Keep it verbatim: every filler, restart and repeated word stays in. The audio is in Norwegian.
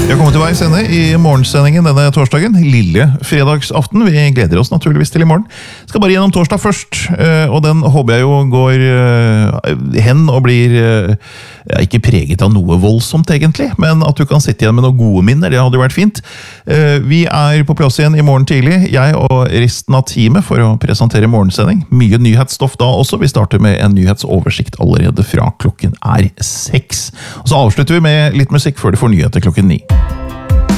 Vi har kommet til veis ende i morgensendingen denne torsdagen, lille fredagsaften. Vi gleder oss naturligvis til i morgen. Skal bare gjennom torsdag først, og den håper jeg jo går hen og blir ja, ikke preget av noe voldsomt egentlig, men at du kan sitte igjen med noen gode minner, det hadde jo vært fint. Vi er på plass igjen i morgen tidlig, jeg og resten av teamet for å presentere morgensending. Mye nyhetsstoff da også, vi starter med en nyhetsoversikt allerede fra klokken er seks. Og så avslutter vi med litt musikk før det får nyheter klokken ni.